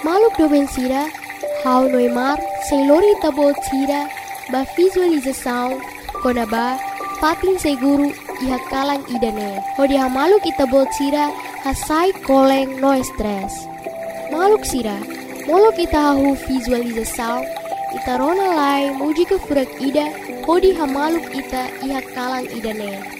Hamaluk doben sira, hau noimar, seilori tabo sira, ba visualização, konaba, patin seguru, iha kalang idane. Hodi hamaluk itabol sira, hasai koleng no stress. Maluk sira, molok ita hahu visualização, ita rona lai muji ke furak ida, hodi hamaluk ita iha kalang idane.